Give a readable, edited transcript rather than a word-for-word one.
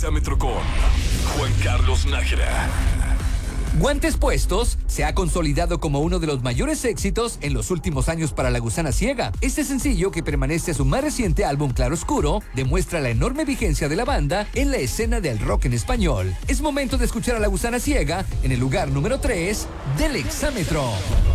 Exámetro con Juan Carlos Nájera. Guantes Puestos se ha consolidado como uno de los mayores éxitos en los últimos años para La Gusana Ciega. Este sencillo, que permanece a su más reciente álbum Claroscuro, demuestra la enorme vigencia de la banda en la escena del rock en español. Es momento de escuchar a La Gusana Ciega en el lugar número 3 del Exámetro.